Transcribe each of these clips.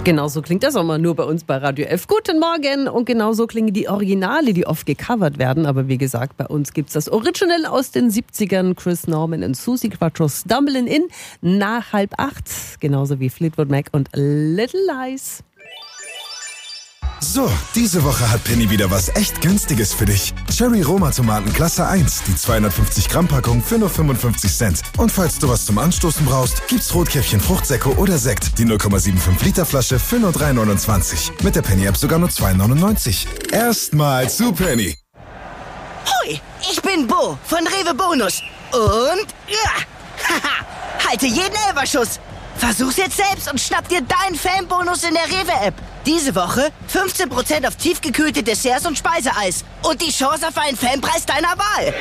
Genauso klingt der Sommer nur bei uns bei Radio F. Guten Morgen! Und genauso klingen die Originale, die oft gecovert werden. Aber wie gesagt, bei uns gibt's das Original aus den 70ern. Chris Norman und Susie Quattro Stumbling In nach 7:30. Genauso wie Fleetwood Mac und Little Lies. So, diese Woche hat Penny wieder was echt Günstiges für dich. Cherry Roma Tomaten Klasse 1, die 250 Gramm Packung für nur 55 Cent. Und falls du was zum Anstoßen brauchst, gibt's Rotkäppchen Fruchtsäcke oder Sekt, die 0,75 Liter Flasche für nur 3,29. Mit der Penny App sogar nur 2,99. Erstmal zu Penny. Hoi, ich bin Bo von Rewe Bonus. Und haha, halte jeden Elferschuss. Versuch's jetzt selbst und schnapp dir deinen Fanbonus in der Rewe-App. Diese Woche 15% auf tiefgekühlte Desserts und Speiseeis. Und die Chance auf einen Fanpreis deiner Wahl.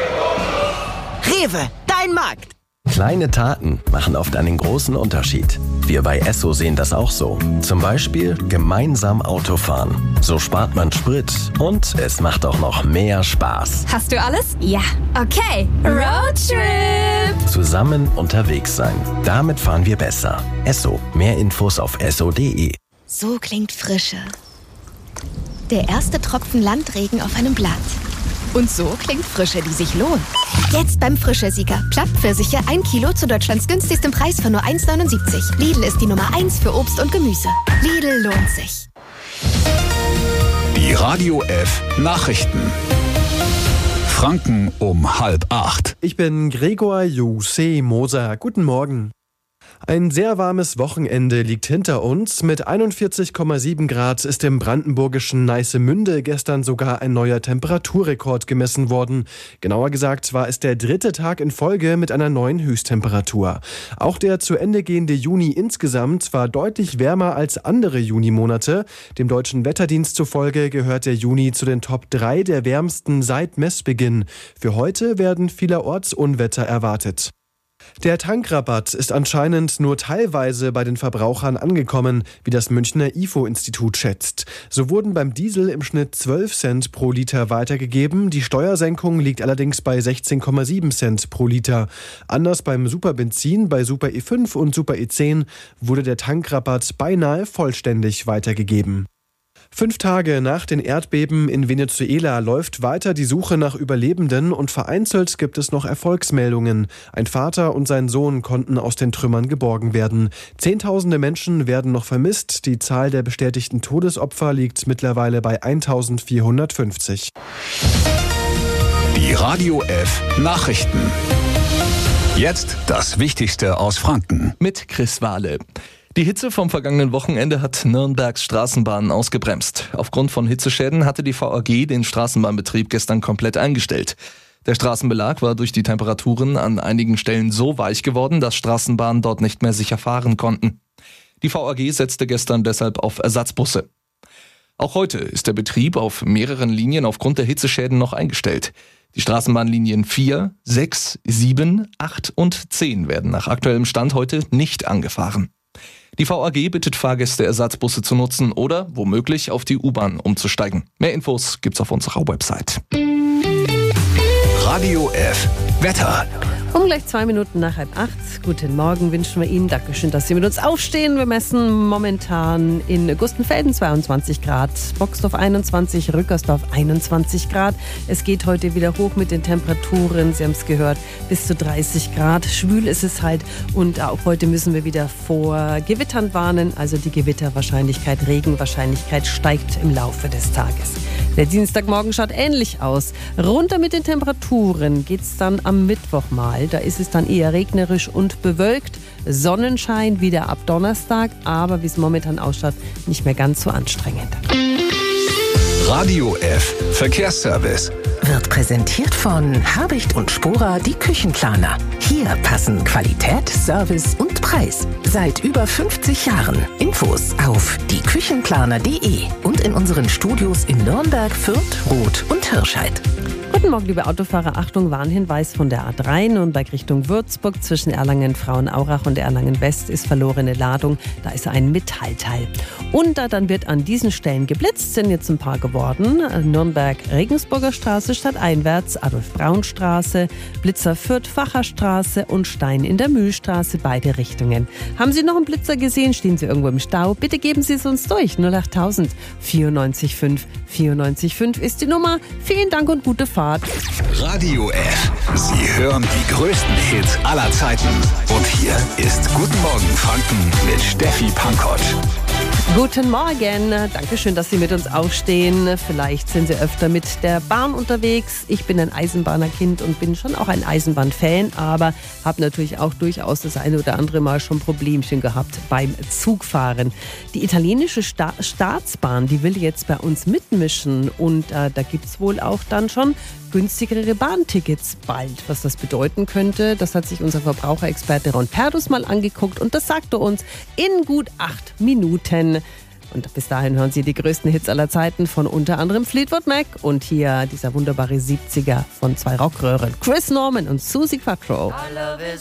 Rewe, dein Markt. Kleine Taten machen oft einen großen Unterschied. Wir bei Esso sehen das auch so. Zum Beispiel gemeinsam Autofahren. So spart man Sprit und es macht auch noch mehr Spaß. Hast du alles? Ja. Okay. Roadtrip! Zusammen unterwegs sein. Damit fahren wir besser. Esso. Mehr Infos auf esso.de. So klingt Frische. Der erste Tropfen Landregen auf einem Blatt. Und so klingt Frische, die sich lohnt. Jetzt beim Frische-Sieger. Plattpfirsiche 1 Kilo zu Deutschlands günstigstem Preis von nur 1,79. Lidl ist die Nummer 1 für Obst und Gemüse. Lidl lohnt sich. Die Radio F Nachrichten. Franken um 7:30. Ich bin Gregor Jose Moser. Guten Morgen. Ein sehr warmes Wochenende liegt hinter uns. Mit 41,7 Grad ist im brandenburgischen Neissemünde gestern sogar ein neuer Temperaturrekord gemessen worden. Genauer gesagt war es der 3. Tag in Folge mit einer neuen Höchsttemperatur. Auch der zu Ende gehende Juni insgesamt war deutlich wärmer als andere Junimonate. Dem Deutschen Wetterdienst zufolge gehört der Juni zu den Top 3 der wärmsten seit Messbeginn. Für heute werden vielerorts Unwetter erwartet. Der Tankrabatt ist anscheinend nur teilweise bei den Verbrauchern angekommen, wie das Münchner IFO-Institut schätzt. So wurden beim Diesel im Schnitt 12 Cent pro Liter weitergegeben. Die Steuersenkung liegt allerdings bei 16,7 Cent pro Liter. Anders beim Superbenzin, bei Super E5 und Super E10 wurde der Tankrabatt beinahe vollständig weitergegeben. 5 Tage nach den Erdbeben in Venezuela läuft weiter die Suche nach Überlebenden und vereinzelt gibt es noch Erfolgsmeldungen. Ein Vater und sein Sohn konnten aus den Trümmern geborgen werden. Zehntausende Menschen werden noch vermisst. Die Zahl der bestätigten Todesopfer liegt mittlerweile bei 1450. Die Radio F Nachrichten. Jetzt das Wichtigste aus Franken. Mit Chris Wahle. Die Hitze vom vergangenen Wochenende hat Nürnbergs Straßenbahnen ausgebremst. Aufgrund von Hitzeschäden hatte die VAG den Straßenbahnbetrieb gestern komplett eingestellt. Der Straßenbelag war durch die Temperaturen an einigen Stellen so weich geworden, dass Straßenbahnen dort nicht mehr sicher fahren konnten. Die VAG setzte gestern deshalb auf Ersatzbusse. Auch heute ist der Betrieb auf mehreren Linien aufgrund der Hitzeschäden noch eingestellt. Die Straßenbahnlinien 4, 6, 7, 8 und 10 werden nach aktuellem Stand heute nicht angefahren. Die VAG bittet Fahrgäste, Ersatzbusse zu nutzen oder womöglich auf die U-Bahn umzusteigen. Mehr Infos gibt's auf unserer Website. Radio F Wetter. Um gleich 2 Minuten nach 7:30. Guten Morgen wünschen wir Ihnen. Dankeschön, dass Sie mit uns aufstehen. Wir messen momentan in Gustenfelden 22 Grad, Boxdorf 21, Rückersdorf 21 Grad. Es geht heute wieder hoch mit den Temperaturen. Sie haben es gehört, bis zu 30 Grad. Schwül ist es halt. Und auch heute müssen wir wieder vor Gewittern warnen. Also die Gewitterwahrscheinlichkeit, Regenwahrscheinlichkeit steigt im Laufe des Tages. Der Dienstagmorgen schaut ähnlich aus. Runter mit den Temperaturen geht's dann am Mittwoch mal. Da ist es dann eher regnerisch und bewölkt. Sonnenschein wieder ab Donnerstag, aber wie es momentan ausschaut, nicht mehr ganz so anstrengend. Radio F Verkehrsservice. Wird präsentiert von Habicht und Spora, die Küchenplaner. Hier passen Qualität, Service und Preis. Seit über 50 Jahren. Infos auf dieküchenplaner.de und in unseren Studios in Nürnberg, Fürth, Roth und Hirscheid. Guten Morgen, liebe Autofahrer. Achtung, Warnhinweis von der A3 Nürnberg Richtung Würzburg. Zwischen Erlangen-Frauenaurach und Erlangen-West ist verlorene Ladung. Da ist ein Metallteil. Und dann wird an diesen Stellen geblitzt, sind jetzt ein paar geworden. Nürnberg-Regensburger Straße stadteinwärts, Adolf-Braun-Straße, Blitzer Fürth-Facher Straße und Stein in der Mühlstraße, beide Richtungen. Haben Sie noch einen Blitzer gesehen? Stehen Sie irgendwo im Stau? Bitte geben Sie es uns durch. 08000 94.5 94.5 ist die Nummer. Vielen Dank und gute Fahrt. Radio F. Sie hören die größten Hits aller Zeiten. Und hier ist Guten Morgen Franken mit Steffi Pankott. Guten Morgen. Dankeschön, dass Sie mit uns aufstehen. Vielleicht sind Sie öfter mit der Bahn unterwegs. Ich bin ein Eisenbahnerkind und bin schon auch ein Eisenbahnfan, aber habe natürlich auch durchaus das eine oder andere Mal schon Problemchen gehabt beim Zugfahren. Die italienische Staatsbahn, die will jetzt bei uns mitmischen und da gibt es wohl auch dann schon günstigere Bahntickets bald. Was das bedeuten könnte, das hat sich unser Verbraucherexperte Ron Perdus mal angeguckt und das sagte uns in gut 8 Minuten. Und bis dahin hören Sie die größten Hits aller Zeiten von unter anderem Fleetwood Mac und hier dieser wunderbare 70er von 2 Rockröhren, Chris Norman und Suzi Quatro.